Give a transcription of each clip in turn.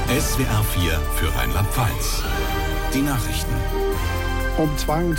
SWR 4 für Rheinland-Pfalz. Die Nachrichten. Um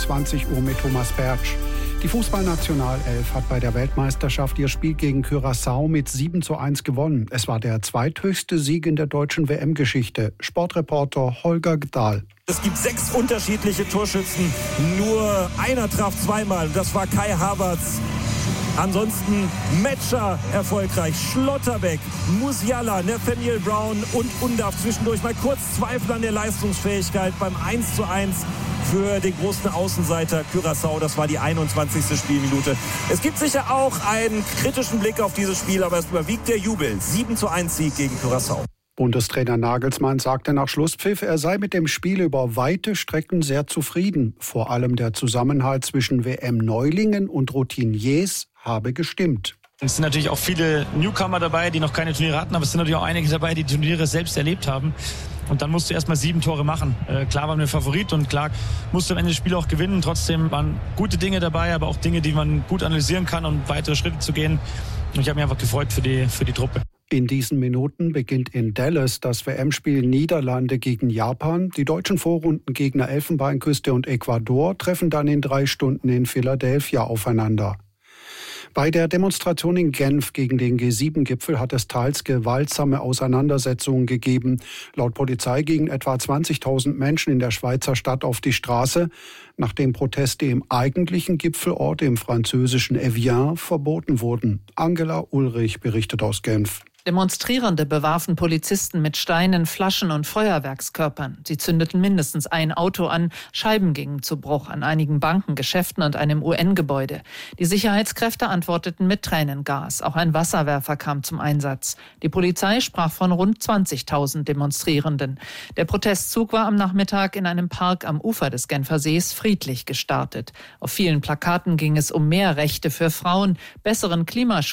22 Uhr mit Thomas Bertsch. Die Fußballnationalelf hat bei der Weltmeisterschaft ihr Spiel gegen Curaçao mit 7:1 gewonnen. Es war der zweithöchste Sieg in der deutschen WM-Geschichte. Sportreporter Holger Gdahl. Es gibt 6 unterschiedliche Torschützen. Nur einer traf zweimal. Das war Kai Havertz. Ansonsten Metscher erfolgreich, Schlotterbeck, Musiala, Nathaniel Brown und Undav zwischendurch mal kurz Zweifel an der Leistungsfähigkeit beim 1:1 für den großen Außenseiter Curaçao. Das war die 21. Spielminute. Es gibt sicher auch einen kritischen Blick auf dieses Spiel, aber es überwiegt der Jubel. 7:1 Sieg gegen Curaçao. Bundestrainer Nagelsmann sagte nach Schlusspfiff, er sei mit dem Spiel über weite Strecken sehr zufrieden. Vor allem der Zusammenhalt zwischen WM-Neulingen und Routiniers habe gestimmt. Es sind natürlich auch viele Newcomer dabei, die noch keine Turniere hatten, aber es sind natürlich auch einige dabei, die Turniere selbst erlebt haben. Und dann musst du erst mal 7 Tore machen. Klar waren wir Favorit und klar musst du am Ende das Spiel auch gewinnen. Trotzdem waren gute Dinge dabei, aber auch Dinge, die man gut analysieren kann, um weitere Schritte zu gehen. Und ich habe mich einfach gefreut für die Truppe. In diesen Minuten beginnt in Dallas das WM-Spiel Niederlande gegen Japan. Die deutschen Vorrundengegner Elfenbeinküste und Ecuador treffen dann in 3 Stunden in Philadelphia aufeinander. Bei der Demonstration in Genf gegen den G7-Gipfel hat es teils gewaltsame Auseinandersetzungen gegeben. Laut Polizei gingen etwa 20.000 Menschen in der Schweizer Stadt auf die Straße, nachdem Proteste im eigentlichen Gipfelort, im französischen Evian, verboten wurden. Angela Ulrich berichtet aus Genf. Demonstrierende bewarfen Polizisten mit Steinen, Flaschen und Feuerwerkskörpern. Sie zündeten mindestens ein Auto an, Scheiben gingen zu Bruch an einigen Banken, Geschäften und einem UN-Gebäude. Die Sicherheitskräfte antworteten mit Tränengas. Auch ein Wasserwerfer kam zum Einsatz. Die Polizei sprach von rund 20.000 Demonstrierenden. Der Protestzug war am Nachmittag in einem Park am Ufer des Genfer Sees friedlich gestartet. Auf vielen Plakaten ging es um mehr Rechte für Frauen, besseren Klimaschutz.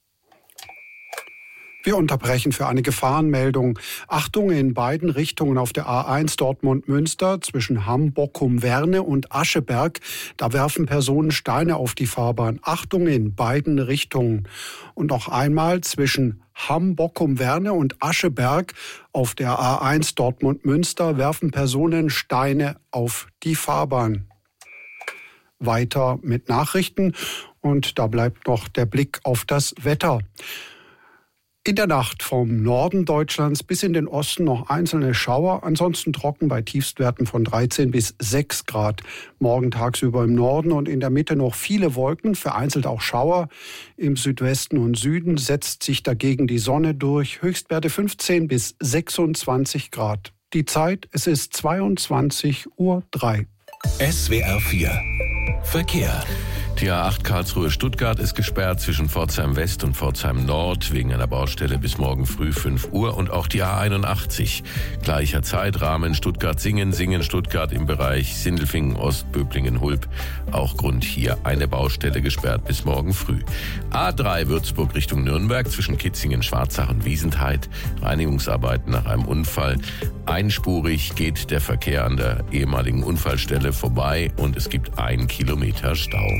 Wir unterbrechen für eine Gefahrenmeldung. Achtung in beiden Richtungen auf der A1 Dortmund-Münster zwischen Hamm-Bockum-Werne und Ascheberg. Da werfen Personen Steine auf die Fahrbahn. Achtung in beiden Richtungen. Und noch einmal zwischen Hamm-Bockum-Werne und Ascheberg auf der A1 Dortmund-Münster werfen Personen Steine auf die Fahrbahn. Weiter mit Nachrichten und da bleibt noch der Blick auf das Wetter. In der Nacht vom Norden Deutschlands bis in den Osten noch einzelne Schauer, ansonsten trocken bei Tiefstwerten von 13 bis 6 Grad. Morgen tagsüber im Norden und in der Mitte noch viele Wolken, vereinzelt auch Schauer. Im Südwesten und Süden setzt sich dagegen die Sonne durch, Höchstwerte 15 bis 26 Grad. Die Zeit, es ist 22:03 Uhr. SWR 4 Verkehr. Die A8 Karlsruhe-Stuttgart ist gesperrt zwischen Pforzheim West und Pforzheim Nord wegen einer Baustelle bis morgen früh 5 Uhr und auch die A81. Gleicher Zeitrahmen Stuttgart-Singen, Singen-Stuttgart im Bereich Sindelfingen-Ost, Böblingen-Hulb. Auch Grund hier eine Baustelle gesperrt bis morgen früh. A3 Würzburg Richtung Nürnberg zwischen Kitzingen, Schwarzach und Wiesentheit. Reinigungsarbeiten nach einem Unfall. Einspurig geht der Verkehr an der ehemaligen Unfallstelle vorbei und es gibt 1 Kilometer Stau.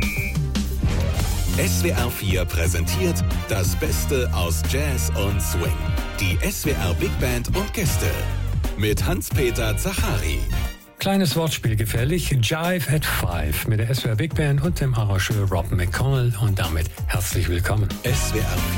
SWR 4 präsentiert das Beste aus Jazz und Swing. Die SWR Big Band und Gäste mit Hans-Peter Zachari. Kleines Wortspiel gefällig. Jive at 5 mit der SWR Big Band und dem Arrangeur Rob McConnell. Und damit herzlich willkommen. SWR 4